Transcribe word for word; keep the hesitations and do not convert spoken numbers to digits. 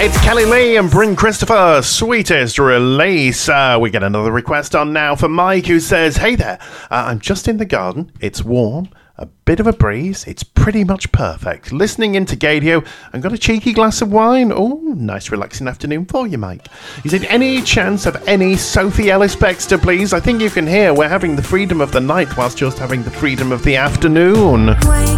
It's Kelly Lee and Bryn Christopher, Sweetest Release. Uh, we get another request on now for Mike, who says, hey there, uh, I'm just in the garden. It's warm, a bit of a breeze. It's pretty much perfect. Listening into Gadio and got a cheeky glass of wine. Oh, nice relaxing afternoon for you, Mike. He said, any chance of any Sophie Ellis Bextor, please? I think you can hear we're having the freedom of the night whilst just having the freedom of the afternoon.